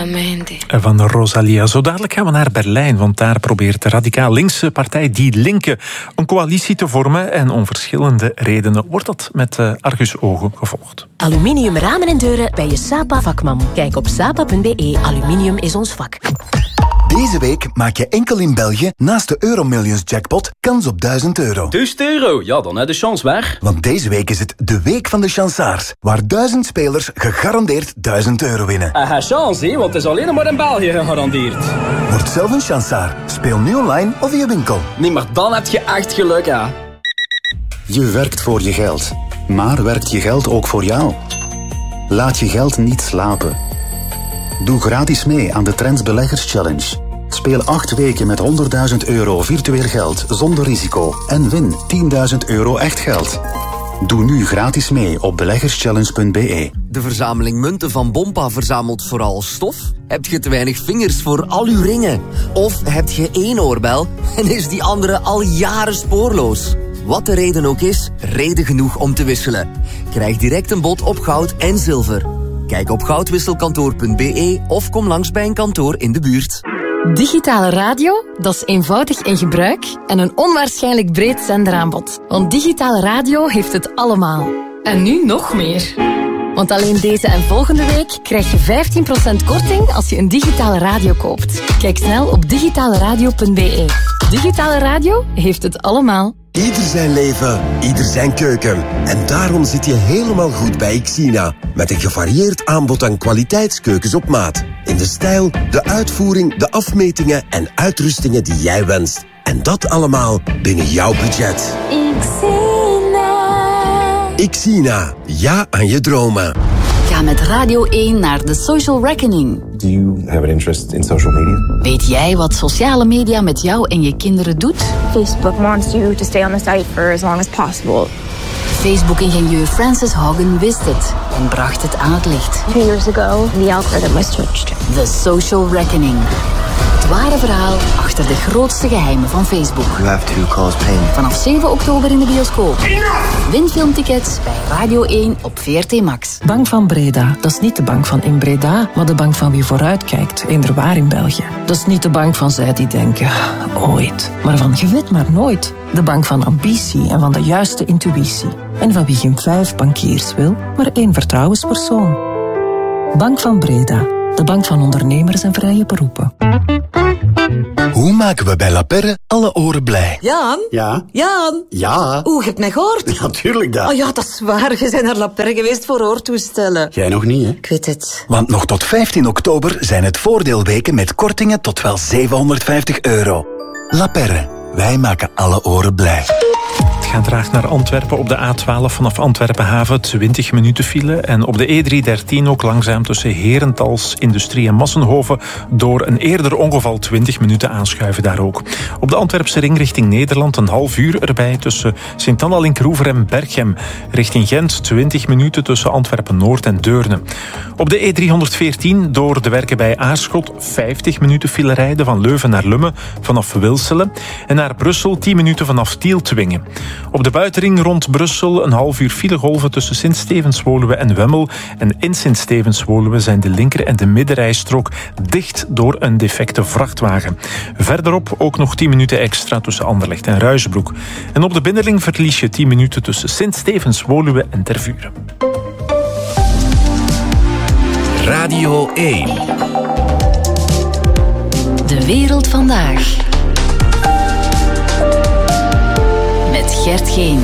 lentamente. Van Rosalia. Zo dadelijk gaan we naar Berlijn, want daar probeert de radicaal linkse partij Die Linke een coalitie te vormen. En om verschillende redenen wordt dat met argusogen gevolgd. Aluminium ramen en deuren bij je Sapa-vakman. Kijk op sapa.be. Aluminium is ons vak. Deze week maak je enkel in België, naast de Euromillions jackpot, kans op €1000. €1000? Ja, dan heb je de chance waar. Want deze week is het de week van de chansaars, waar 1000 spelers gegarandeerd €1000 winnen. Chance, hè, want het is alleen maar in België gegarandeerd. Word zelf een chansaar. Speel nu online of in je winkel. Nee, maar dan heb je echt geluk, hè. Je werkt voor je geld, maar werkt je geld ook voor jou? Laat je geld niet slapen. Doe gratis mee aan de Trends Beleggers Challenge. Speel 8 weken met €100.000 virtueel geld zonder risico en win €10.000 echt geld. Doe nu gratis mee op beleggerschallenge.be. De verzameling munten van Bompa verzamelt vooral stof? Heb je te weinig vingers voor al uw ringen? Of heb je 1 oorbel en is die andere al jaren spoorloos? Wat de reden ook is, reden genoeg om te wisselen. Krijg direct een bod op goud en zilver. Kijk op goudwisselkantoor.be of kom langs bij een kantoor in de buurt. Digitale radio, dat is eenvoudig in gebruik en een onwaarschijnlijk breed zenderaanbod. Want digitale radio heeft het allemaal. En nu nog meer. Want alleen deze en volgende week krijg je 15% korting als je een digitale radio koopt. Kijk snel op digitaleradio.be. Digitale radio heeft het allemaal. Ieder zijn leven, ieder zijn keuken. En daarom zit je helemaal goed bij Xina. Met een gevarieerd aanbod aan kwaliteitskeukens op maat. In de stijl, de uitvoering, de afmetingen en uitrustingen die jij wenst. En dat allemaal binnen jouw budget. Xina, ja aan je dromen. Ga met Radio 1 naar de Social Reckoning. Do you have an interest in social media? Weet jij wat sociale media met jou en je kinderen doet? Facebook wants you to stay on the site for as long as possible. Facebook-ingenieur Frances Haugen wist het en bracht het aan het licht. 2 years ago, the algorithm was switched. The Social Reckoning. Het ware verhaal achter de grootste geheimen van Facebook. You have to cause pain. Vanaf 7 oktober in de bioscoop. Win filmtickets bij Radio 1 op VRT Max. Bank van Breda, dat is niet de bank van in Breda, maar de bank van wie vooruitkijkt, inderwaar in België. Dat is niet de bank van zij die denken, ooit, maar van je weet maar nooit. De bank van ambitie en van de juiste intuïtie. En van wie geen 5 bankiers wil, maar 1 vertrouwenspersoon. Bank van Breda, de bank van ondernemers en vrije beroepen. Hoe maken we bij La Perre alle oren blij? Jaan? Ja? Jaan? Ja? Oeh, je hebt mij gehoord? Ja, tuurlijk dat. Oh ja, dat is waar. Je bent naar La Perre geweest voor oortoestellen. Jij nog niet, hè? Ik weet het. Want nog tot 15 oktober zijn het voordeelweken met kortingen tot wel €750. La Perre, wij maken alle oren blij. Het gaat traag naar Antwerpen op de A12 vanaf Antwerpen-Haven, 20 minuten file. En op de E313 ook langzaam tussen Herentals, Industrie en Massenhoven. Door een eerder ongeval 20 minuten aanschuiven daar ook. Op de Antwerpse ring richting Nederland een half uur erbij tussen Sint-Anna-Linkroever en Berchem. Richting Gent 20 minuten tussen Antwerpen-Noord en Deurne. Op de E314 door de werken bij Aarschot 50 minuten file rijden van Leuven naar Lummen vanaf Wilselen. En naar Brussel 10 minuten vanaf Tieltwingen. Op de buitenring rond Brussel een half uur filegolven tussen Sint-Stevens-Woluwe en Wemmel. En in Sint-Stevens-Woluwe zijn de linker- en de middenrijstrook dicht door een defecte vrachtwagen. Verderop ook nog 10 minuten extra tussen Anderlecht en Ruisbroek. En op de binnenring verlies je 10 minuten tussen Sint-Stevens-Woluwe en Tervuren. Radio 1. De wereld vandaag. Met Gert Geen.